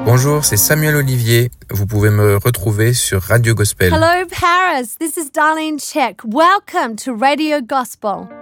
Bonjour, c'est Samuel Olivier. Vous pouvez me retrouver sur Radio Gospel. Hello, Paris. This is Darlene Check. Welcome to Radio Gospel.